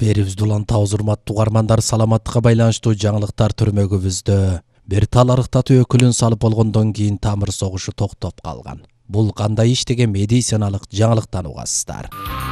Берибизди улантабыз, урматтуу угармандар, саламаттыкка байланыштуу жаңылыктар түрмөгүбүздө. Бир тал арыктатуу өкүлүн салып болгондон кийин тамыр согушу токтоп калган. Бул кандай иш деген медициналык жаңылыктан угасыздар.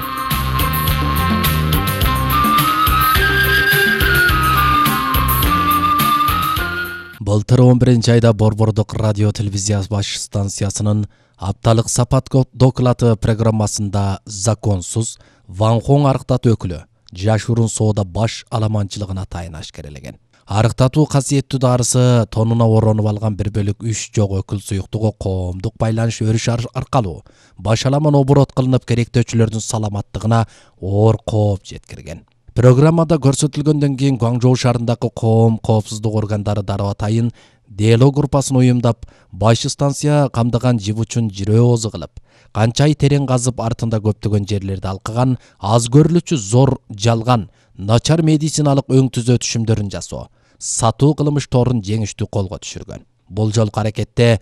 Былтыр 11-айда Борбордук радио телевизия баш станциясынын апталык сапат доклаты программасында законсуз Ванхон арыктатуу өкүлү жашуурун соода баш аламанчылыгына атайын ашкерелеген. Арыктатуу касиеттүү дарысы тонуна оронуп алган 1/3 жок өкүл суюктугу коомдук байланыш өрүш аркылуу баш аламан оборот кылынып керектөөчүлөрдүн саламаттыгына оор кооп жеткирген. Программада көрсөтүлгөндөн кийин Гуаңжоу шаарындагы коом коопсуздук органдары дароо атайын дело группасын уюмдап, баш станция камдаган жиб үчүн жирөө оозу кылып, канча ай терең казып артында көптөгөн жерлерди алкаган, аз көрүлүүчү зор жалган, начар медициналык өң түзөө түшүмдөрүн жасоо, сатуу кылмыш торун жеңиштүү колго түшүргөн. Бул жолку аракетте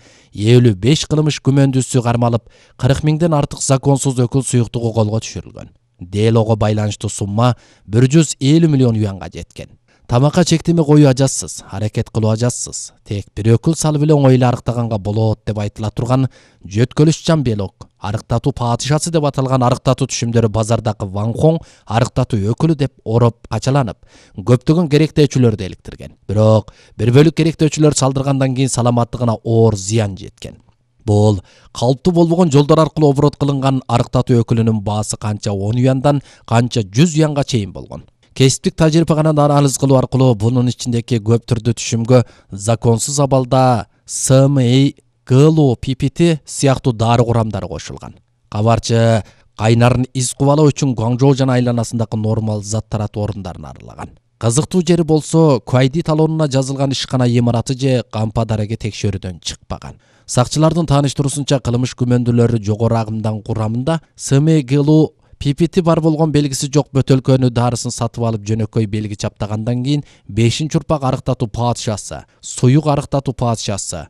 55 кылмыш күмөндүүсү кармалып, 40 миңден артык законсуз өкүл суюктугу колго түшүрүлгөн. Делого байланыштуу сумма 150 миллион юанга жеткен. Тамакка чектеме коюу ажатсыз, аракет кылуу ажатсыз. Тек бир өкүл салып эле оңойло арыктаганга болот деп айтыла турган жөткөлүшчан белок, арыктатуу падышасы деп аталган арыктатуу түшүмдөрү базардагы Ванхон арыктатуу өкүлү деп ороп качаланып, көптөгөн керектөөчүлөрдү эликтирген. Бирок бир бөлүк керектөөчүлөр салдыргандан кийин саламаттыгына оор зыян жеткен. Бул калыптуу болбогон жолдор аркылуу оборот кылынган арыктатуу өкүлүнүн баасы канча 10 юандан канча 100 юанга чейин болгон. Кесиптик тажрыйбаны анализ кылуу аркылуу бунун ичиндеги көп түрдүү түшүмгө законсуз абалда СМИ, ГЛУ, PPT сыяктуу дары курамдары кошулган. Кабарчы кайнарын из кубалоо үчүн Гуаңжоу жана айланасындагы нормал зат таратуу орундарын аралаган. Кызыктуу жери болсо, Куайди талонуна жазылган ишкана имараты же кампа дареге текшерүүдөн чыкпаган. Сакчылардын тааныштыруусунча кылмыш күмөндүүлөрү жогору агымдан курамында СМИ, ГЛУ, PPT бар болгон белгиси жок бөтөлкөнү дарысын сатып алып жөнөкөй белги чаптагандан кийин 5-урпак арыктатуу падышасы, суюк арыктатуу падышасы,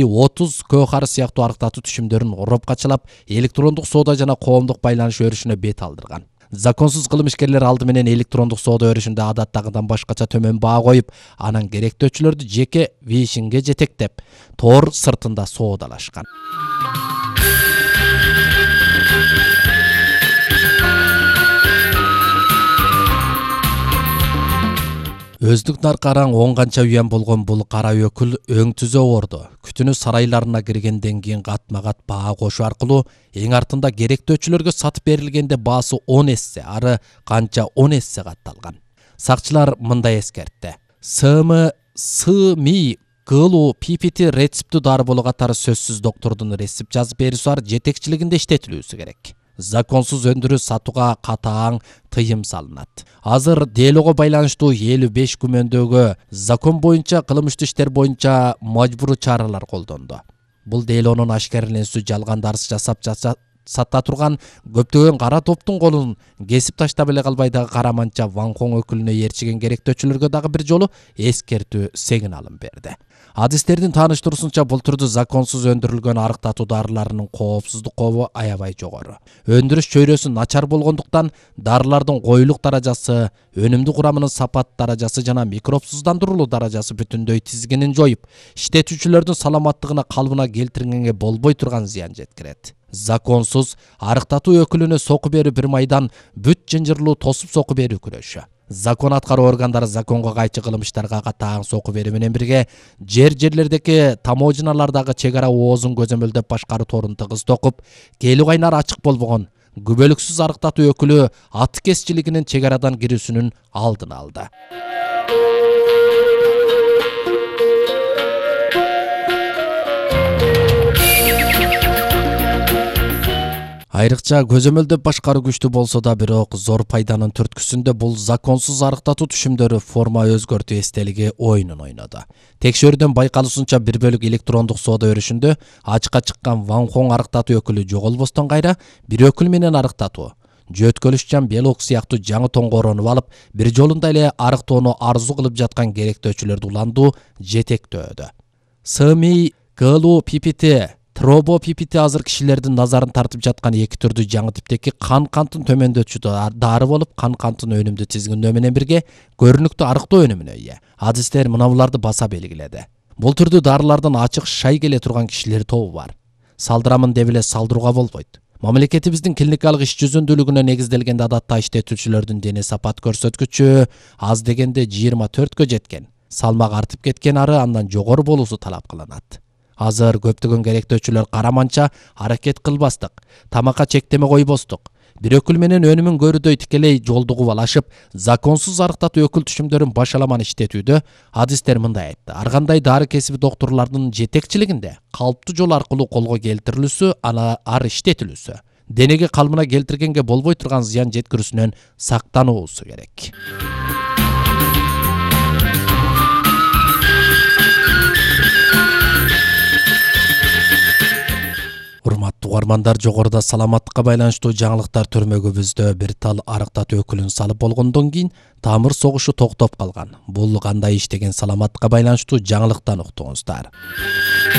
T30 көөхары сыяктуу арыктатуу түшүмдөрүн ороп качалап, электрондук соода жана коомдук байланыш өрүшүнө бет алдырган. Законсуз кылмышкерлер алды менен электрондук соода өрүшүндө адаттагыдан башкача төмөн баа коюп, анан керектөөчүлөрдү жеке вишинге жетектеп, тор сыртында соодалашкан. Өздүк наркараң 10 канча юан болгон бул кара өкүл өң түзөө орду. Күтүнү сарайларына киргенден кийин катма-кат баа кошуу аркылуу эң артында керектөөчүлөргө сатып берилгенде баасы 10 эсе, ары канча 10 эсе катталган. Сакчылар мындай эскертти. СМИ, ГЛУ, PPT рецептүү дары боло катары сөзсүз доктордун рецепт жазып берүүсү бар жетекчилигинде иштетилүүсү керек. Законсуз өндүрүү сатууга катаң тыйым салынат. Азыр делого байланыштуу 55 күмөндөгө закон боюнча кылмыштуу иштер боюнча мажбуруу чаралар колдонду. Бул делонун ашкереленүүсү жалган дарыс жасап сата турган көптөгөн кара топтун колун кесип таштап эле калбай дагы караманча Ванхон өкүлүнө ээрчиген керектөөчүлөргө дагы бир жолу эскертүү сигналын берди. Адистердин тааныштыруусунча бул түрдүү законсуз өндүрүлгөн арыктатуу дарыларынын коопсуздук кообу аябай жогору. Өндүрүш чөйрөсү начар болгондуктан дарылардын коюлук даражасы, өнүмдүү курамынын сапат даражасы жана микробсуздандырылуу даражасы бүтүндөй тизгинин жоюп, иштетүүчүлөрдүн саламаттыгына калыбына келтиргенге болбой турган зыян жеткирет. Законсуз арыктатуу өкүлүнө соку берүү бир майдан бүт жынжырлуу тосуп соку берүү күрөшү. Закон аткаруу органдары законго кайчы кылмыштарга катаң соку берүү менен бирге жерлердеги таможналардагы чек ара оозун көзөмөлдөп башкаруу торун тыгыз токуп, келүү кайнары ачык болбогон күбөлүксүз арыктатуу өкүлү аткезчилигинин чек арадан кирүүсүнүн алдын алды. Айрыкча көзөмөлдөп башкаруу күчтүү болсо да, бирок зор пайданын түрткүсүндө бул законсуз арыктатуу түшүмдөрү форма өзгөртүү эстелиги оюнун ойноду. Текшерүүдөн байкалуусунча бир бөлүк электрондук соода өрүшүндө ачыкка чыккан Ванхон арыктатуу өкүлү жоголбостон кайра бир өкүл менен арыктатуу, жөткөлүшчан белок сыяктуу жаңы тоңго оронуп алып, бир жолунда эле арыктоону арзу кылып жаткан керектөөчүлөрдү уландуу жетектөөдө. СМИ, ГЛУ, PPT Тробопипити азыр кишилердин назарын тартып жаткан эки түрдүү жаңы типтеги кан кантын төмөндөтчү дары болуп, кан кантын өнүмдү тизгиндөө менен бирге көрүнүктүү арыктоо өнүмүнө ээ. Адистер мынабуларды баса белгиледи. Бул түрдүү дарылардан ачык шай келе турган кишилер тобу бар. Салдырамын деп эле салдырууга болбойт. Мамлекетибиздин клиникалык иш жүзүндүүлүгүнө негизделгенде адатта иштетүүчүлөрдүн дене сапат көрсөткүчү аз дегенде 24-кө жеткен. Салмак артып кеткен ары андан жогору болуусу талап кылынат. Азыр көптөгөн керектөөчүлөр караманча аракет кылбастык, тамакка чектеме койбостук, бир өкүл менен өнүмүн көрүүдөй тикелей жолду кубалашып, законсуз арыктатуу өкүл түшүмдөрүн башаламан иштетүүдө адистер мындай айтты. Ар кандай дары кесиби доктурлардын жетекчилигинде калыптуу жол аркылуу колго келтирилүүсү, ар иштетилүүсү, денеге калмына келтиргенге болбой турган зыян жеткирүүсүнөн сактануусу керек. Урматтуу угармандар, жогоруда саламаттыкка байланыштуу жаңылыктар төрмөгүбүздө бир тал арыктатуу өкүлүн салып болгондон кийин тамыр согушу токтоп калган. Бул кандай иш деген саламаттыкка байланыштуу жаңылыктан уктуңуздар.